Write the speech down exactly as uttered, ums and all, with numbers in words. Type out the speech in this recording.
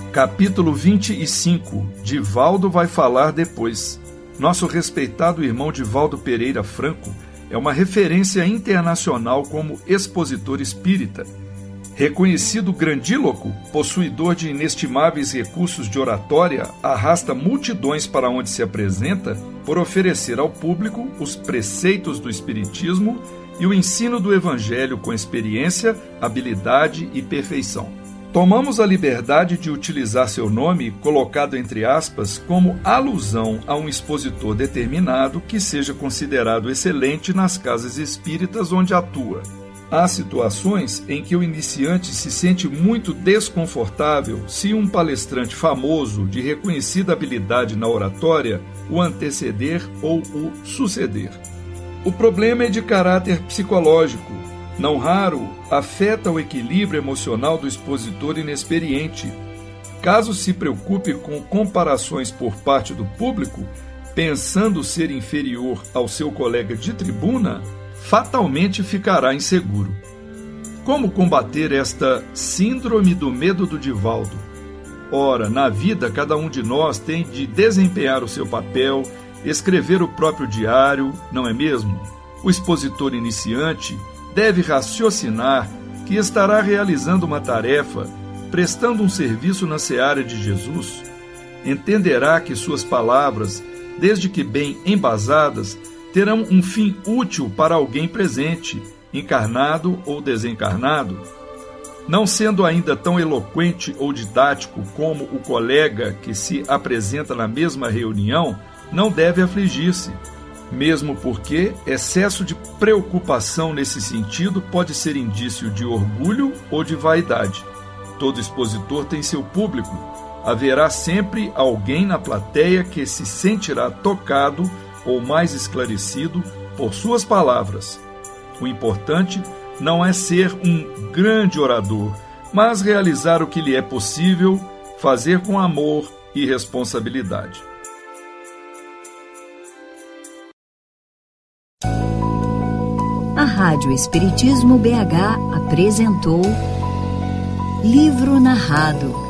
Capítulo vinte e cinco. Divaldo vai falar depois. Nosso respeitado irmão Divaldo Pereira Franco é uma referência internacional como expositor espírita. Reconhecido grandíloco, possuidor de inestimáveis recursos de oratória, arrasta multidões para onde se apresenta por oferecer ao público os preceitos do espiritismo e o ensino do evangelho com experiência, habilidade e perfeição. Tomamos a liberdade de utilizar seu nome, colocado entre aspas, como alusão a um expositor determinado que seja considerado excelente nas casas espíritas onde atua. Há situações em que o iniciante se sente muito desconfortável se um palestrante famoso, de reconhecida habilidade na oratória, o anteceder ou o suceder. O problema é de caráter psicológico. Não raro, afeta o equilíbrio emocional do expositor inexperiente. Caso se preocupe com comparações por parte do público, pensando ser inferior ao seu colega de tribuna, fatalmente ficará inseguro. Como combater esta síndrome do medo do Divaldo? Ora, na vida, cada um de nós tem de desempenhar o seu papel, escrever o próprio diário, não é mesmo? O expositor iniciante deve raciocinar que estará realizando uma tarefa, prestando um serviço na seara de Jesus. Entenderá que suas palavras, desde que bem embasadas, terão um fim útil para alguém presente, encarnado ou desencarnado. Não sendo ainda tão eloquente ou didático como o colega que se apresenta na mesma reunião, não deve afligir-se. Mesmo porque excesso de preocupação nesse sentido pode ser indício de orgulho ou de vaidade. Todo expositor tem seu público. Haverá sempre alguém na plateia que se sentirá tocado ou mais esclarecido por suas palavras. O importante não é ser um grande orador, mas realizar o que lhe é possível, fazer com amor e responsabilidade. A Rádio Espiritismo B H apresentou Livro Narrado.